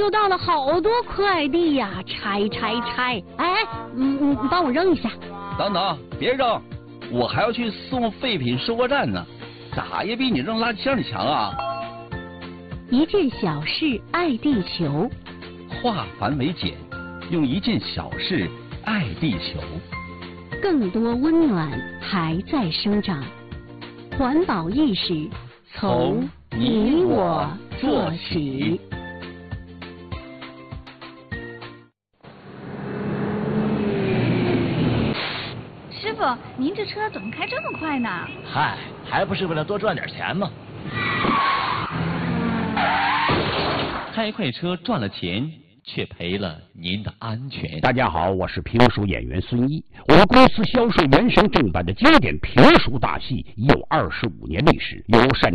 又到了好多快递呀，拆！哎，你帮我扔一下。 等等，别扔，我还要去送废品收货站呢，咋也比你扔垃圾箱里强啊！ 一件小事爱地球， 化繁为简，用一件小事爱地球。 更多温暖还在生长，环保意识从你我做起。 师傅，您这车怎么开这么快呢？ 嗨，还不是为了多赚点钱吗？ 开快车赚了钱，却赔了您的安全。 大家好，我是评书演员孙一。我们公司销售原声正版的经典评书大戏已有25年历史，由单